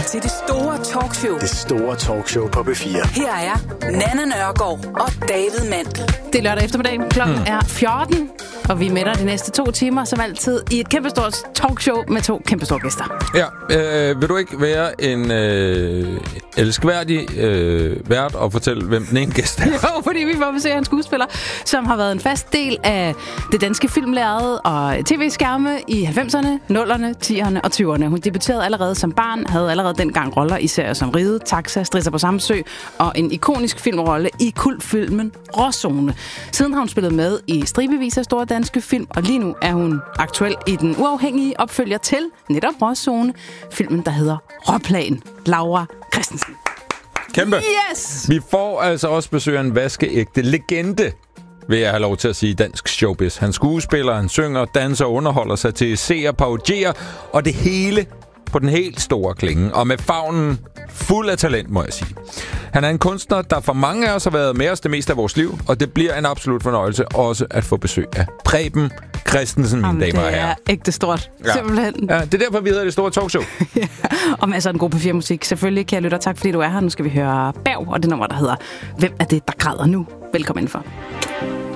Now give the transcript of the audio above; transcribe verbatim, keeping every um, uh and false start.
til det store talkshow. Det store talkshow på B fire. Her er Nanna Nørgaard og David Mandel. Det er lørdag eftermiddag. Klokken hmm. er fjorten, og vi mætter de næste to timer, som altid, i et kæmpestort talkshow med to kæmpestore gæster. Ja, øh, vil du ikke være en øh, elskværdig øh, vært og fortælle, hvem den ene gæst er? Jo, fordi vi får besøg af en skuespiller, som har været en fast del af det danske filmlærred og tv-skærme i halvfemserne, nullerne, tierne og tyverne. Hun debuterede allerede som barn, havde allerede dengang roller i serier som Ride, Taxa, Strisser på Samsø og en ikonisk filmrolle i kultfilmen Råzone. Siden har hun spillet med i stribevis af store danske film, og lige nu er hun aktuel i den uafhængige opfølger til netop Råzone, filmen, der hedder Råplan. Laura Christensen. Kæmpe. Yes! Vi får altså også besøg af en vaskeægte legende, vil jeg have lov til at sige, dansk showbiz. Han skuespiller, han synger, danser, underholder sig til seer, parodierer, og det hele på den helt store klinge, og med favnen fuld af talent, må jeg sige. Han er en kunstner, der for mange af os har været med os det meste af vores liv, og det bliver en absolut fornøjelse også at få besøg af Preben Christensen, mine damer og herrer. Det er ægte stort, ja. simpelthen. Ja, det er derfor, vi hedder det store talkshow. Ja. Og masser af den gode P fire musik. Selvfølgelig, kære lytter, tak fordi du er her. Nu skal vi høre Berg, og det nummer, der hedder Hvem er det, der græder nu? Velkommen indenfor.